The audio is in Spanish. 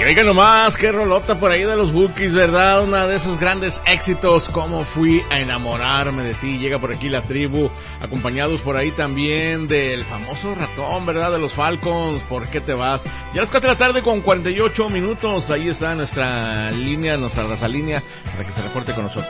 Y oigan nomás, qué rolota por ahí de los Bukis, ¿verdad? Una de esos grandes éxitos, Cómo fui a enamorarme de ti. Llega por aquí La Tribu, acompañados por ahí también del famoso Ratón, ¿verdad? De los Falcons, ¿Por qué te vas? Ya a las 4 de la tarde con 48 minutos, ahí está nuestra línea, nuestra raza línea, para que se reporte con nosotros.